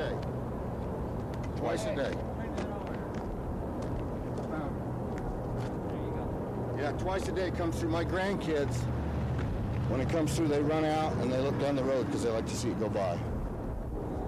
day. Twice a day. Yeah, twice a day it comes through. My grandkids, when it comes through, they run out and they look down the road because they like to see it go by.